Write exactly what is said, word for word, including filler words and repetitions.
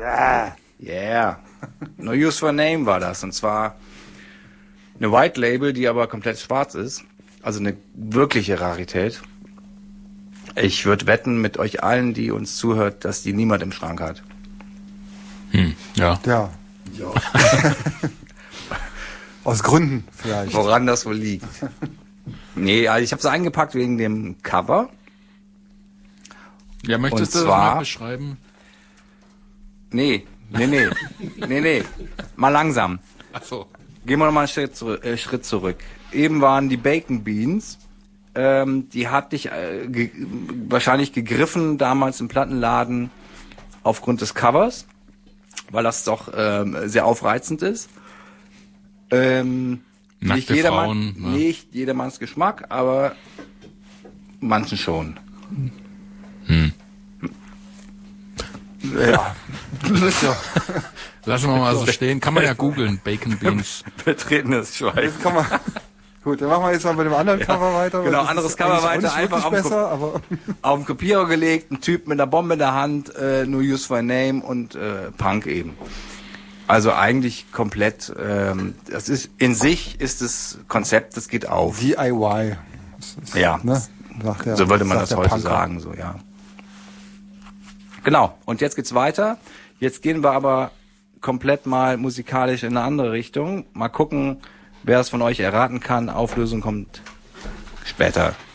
Yeah. Yeah. No Use for a Name war das. Und zwar eine White Label, die aber komplett schwarz ist. Also eine wirkliche Rarität. Ich würde wetten mit euch allen, die uns zuhört, dass die niemand im Schrank hat. Hm, ja. Ja. Ja. Aus Gründen vielleicht. Woran das wohl liegt. Nee, also ich habe es eingepackt wegen dem Cover. Ja, möchtest Und du zwar, das mal beschreiben? Nee, nee, nee. nee, nee. Mal langsam. Ach so. Gehen wir noch mal einen Schritt, zu, äh, Schritt zurück. Eben waren die Bacon Beans. Ähm, die hatte ich äh, ge- wahrscheinlich gegriffen damals im Plattenladen aufgrund des Covers, weil das doch ähm, sehr aufreizend ist. Ähm, Nackte nicht jedermann, Frauen, ne? nicht jedermanns Geschmack, aber manchen schon. Hm. Ja. ja. Lassen wir mal so stehen. Kann man ja googeln, Bacon Beans. Betretenes Schweigen. Jetzt kann man. Gut, dann machen wir jetzt mal mit dem anderen Ja, Cover weiter. genau, das anderes ist Cover eigentlich auch weiter, nicht einfach wirklich auf dem besser, aber Auf den Kopierer gelegt, ein Typ mit einer Bombe in der Hand, äh, No Use for a Name und äh, Punk eben. Also eigentlich komplett, ähm, das ist in sich ist das Konzept, das geht auf. D I Y. Das ist, Ja, ne, sagt der, so würde man sagt das der heute Punker. sagen, so ja. Genau, und jetzt geht's weiter. Jetzt gehen wir aber komplett mal musikalisch in eine andere Richtung. Mal gucken, wer es von euch erraten kann. Auflösung kommt später.